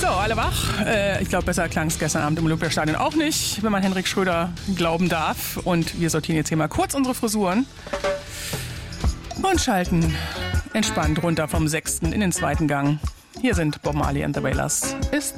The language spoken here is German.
So, alle wach. Ich glaube, besser klang es gestern Abend im Olympiastadion auch nicht, wenn man Henrik Schröder glauben darf. Und wir sortieren jetzt hier mal kurz unsere Frisuren und schalten entspannt runter vom 6. in den 2. Gang. Hier sind Bob Marley and the Wailers. Ist